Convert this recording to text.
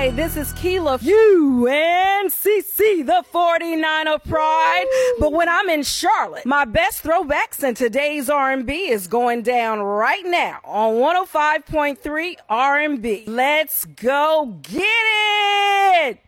Hi, this is Keela, UNCC, the 49 of Pride. But when I'm in Charlotte, my best throwbacks in today's R&B is going down right now on 105.3 R&B. Let's go get it!